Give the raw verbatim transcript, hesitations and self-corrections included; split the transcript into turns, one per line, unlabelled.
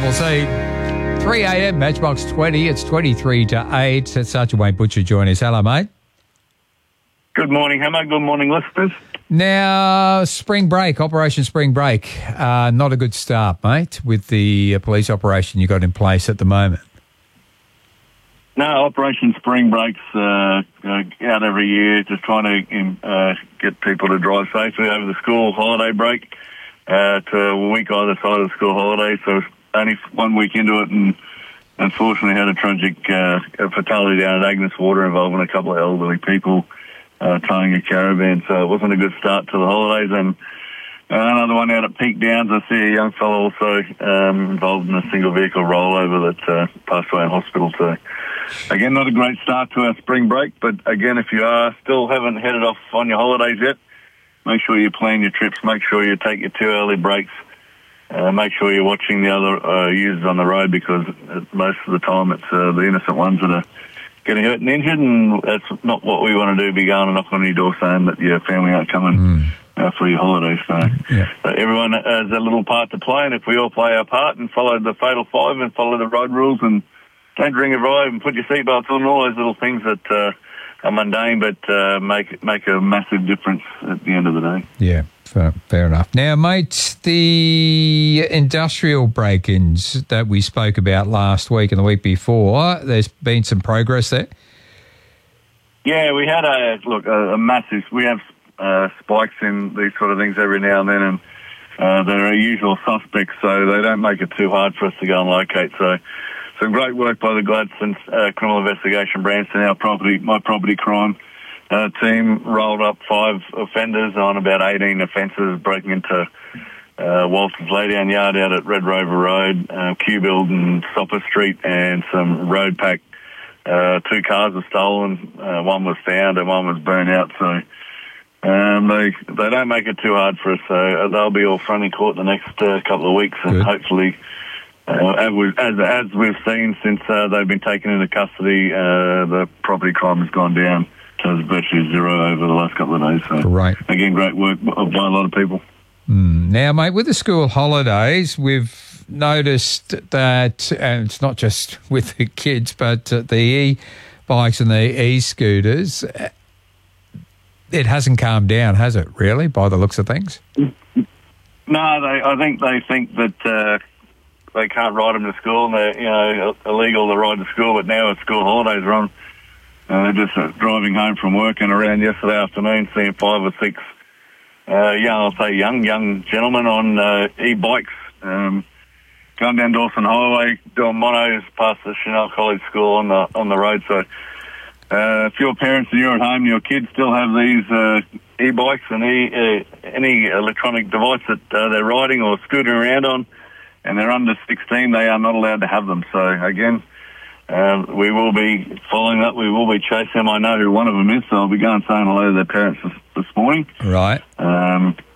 We'll see. three a.m. Matchbox twenty. It's twenty-three to eight. Sergeant Wayne Butcher joining us. Hello, mate.
Good morning, Hammer. Good morning, listeners.
Now, spring break, Operation Spring Break. Uh, not a good start, mate, with the uh, police operation you got in place at the moment.
No, Operation Spring Break's uh, uh, out every year, just trying to uh, get people to drive safely over the school holiday break uh, to a week either side of the school holiday. So only one week into it, and unfortunately had a tragic uh, fatality down at Agnes Water involving a couple of elderly people uh, towing a caravan. So it wasn't a good start to the holidays. And uh, another one out at Peak Downs, I see a young fellow also um, involved in a single vehicle rollover that uh, passed away in hospital. So again, not a great start to our spring break. But again, if you are still haven't headed off on your holidays yet, make sure you plan your trips. Make sure you take your two early breaks. Uh, make sure you're watching the other uh, users on the road, because most of the time it's uh, the innocent ones that are getting hurt and injured, and that's not what we want to do, be going and knocking on your door saying that your family aren't coming mm. uh, for your holidays. So, yeah. so everyone has a little part to play, and if we all play our part and follow the Fatal Five and follow the road rules and don't drink and drive and put your seatbelts on, all those little things that uh, are mundane but uh, make, make a massive difference at the end of the day.
Yeah. Fair, fair enough. Now, mate, the industrial break-ins that we spoke about last week and the week before, there's been some progress there?
Yeah, we had a, look, a, a massive, we have uh, spikes in these sort of things every now and then, and uh, they're our usual suspects, so they don't make it too hard for us to go and locate. So some great work by the Gladstone uh, Criminal Investigation Branch and our property, my property crime Uh, team rolled up five offenders on about eighteen offences, breaking into uh, Walton's Laydown Yard out at Red Rover Road, uh, Q-Build and Stopper Street, and some road pack. Uh, two cars were stolen. Uh, one was found and one was burnt out. So um, they they don't make it too hard for us. So they'll be all front in court the next uh, couple of weeks, and Good. hopefully, uh, as, we, as as we've seen since uh, they've been taken into custody, uh, the property crime has gone down. So it's virtually zero over the last couple of days. So,
right.
Again, great work by a lot of people.
Mm. Now, mate, with the school holidays, we've noticed that, and it's not just with the kids, but uh, the e-bikes and the e-scooters, it hasn't calmed down, has it, really, by the looks of things?
No, they, I think they think that uh, they can't ride them to school, and they're, you know, illegal to ride to school, but now with school holidays are on, Uh, they're just uh, driving home from work, and around yesterday afternoon seeing five or six uh, young, I'll say young, young gentlemen on uh, e-bikes um, going down Dawson Highway, doing monos past the Chanel College School on the on the road. So uh, if you're parents and you're at home, your kids still have these uh, e-bikes and e, uh, any electronic device that uh, they're riding or scooting around on, and they're under sixteen, they are not allowed to have them. So again, Uh, we will be following up. We will be chasing them. I know who one of them is, so I'll be going saying hello to their parents this, this morning.
Right.
Um,